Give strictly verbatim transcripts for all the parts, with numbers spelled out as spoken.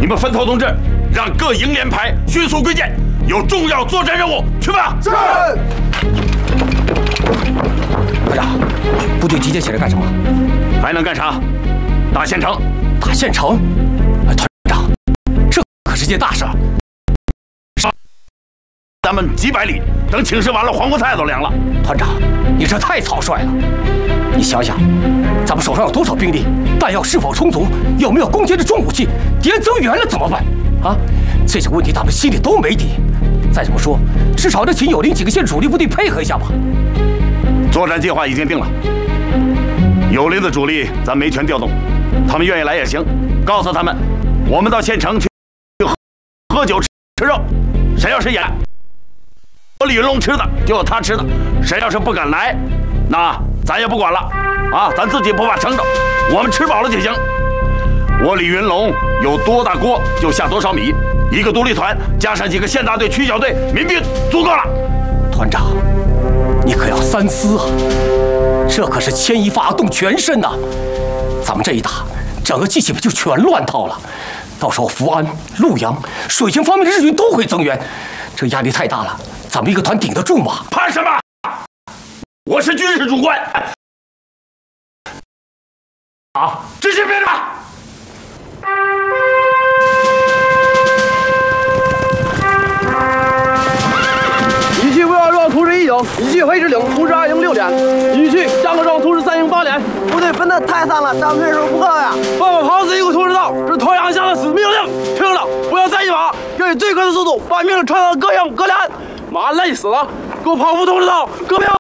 你们分头同志，让各营连排迅速归建，有重要作战任务，去吧！ 是。 团长，部队集结起来干什么？ 还能干啥？打县城！ 打县城？团长，这可是件大事。 咱们几百里，等请示完了，黄瓜菜都凉了。 团长，你这太草率了。你想想，咱们手上有多少兵力，弹药是否充足，有没有攻坚的重武器？敌人增援了怎么办？啊，这些问题咱们心里都没底。再怎么说，至少得请友邻几个县主力部队配合一下吧。 作战计划已经定了，友邻的主力咱没全调动，他们愿意来也行。告诉他们，我们到县城去喝酒吃吃肉，谁要是演。 我李云龙吃的就有他吃的，谁要是不敢来，那咱也不管了啊！咱自己不怕撑着，我们吃饱了就行。我李云龙有多大锅就下多少米，一个独立团加上几个县大队、区小队、民兵足够了。 团长，你可要三思啊！这可是牵一发动全身呐！咱们这一打，整个记起来就全乱套了。到时候福安、潞阳、水情方面的日军都会增援，这压力太大了。 咱们一个团顶得住吗？ 怕什么？我是军事主官。好，执行命令吧。 一区卫戍庄图示一营，一区黑石岭图示二营六点，一区张各庄图示三营八点。 部队分得太散了，咱们人手不够呀。 报告炮子一个图示到，是团长下的死命令，听了不要再一马，要以最快的速度把命令传到各营各连。 妈累死了！给我跑步通知到，革命！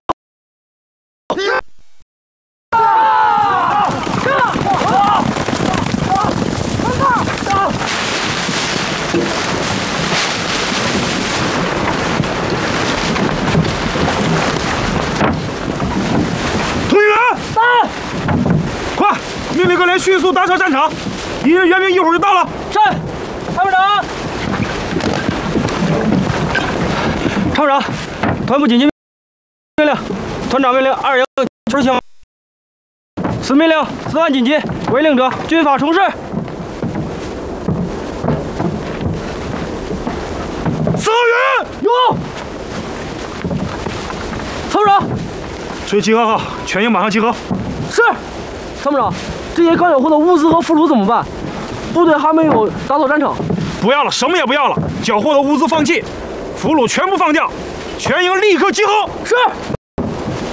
同志们，到！快，命令各连迅速搭车战场，敌人援兵一会儿就到了。 是，参谋长。 参谋长，团部紧急命令，团长命令二营执行。此命令此案紧急，违令者军法从事。 司令员有。参谋长， 这集合号，全营马上集合。 是。参谋长，这些刚缴获的物资和俘虏怎么办？部队还没有打扫战场。 不要了，什么也不要了，缴获的物资放弃。 俘虏全部放掉，全营立刻集合。 是。